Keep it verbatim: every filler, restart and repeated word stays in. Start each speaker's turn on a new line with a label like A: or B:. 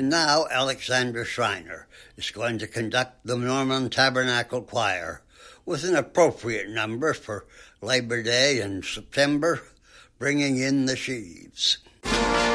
A: And now Alexandra Schreiner is going to conduct the Norman Tabernacle Choir with an appropriate number for Labor Day in September, Bringing in the Sheaves.